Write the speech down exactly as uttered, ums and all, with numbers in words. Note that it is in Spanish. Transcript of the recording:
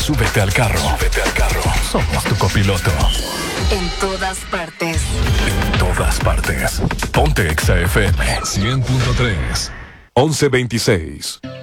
Súbete al carro. Súbete al carro. Somos tu copiloto. En todas partes. En todas partes. Ponte Exa F M. cien punto tres. once veintiséis.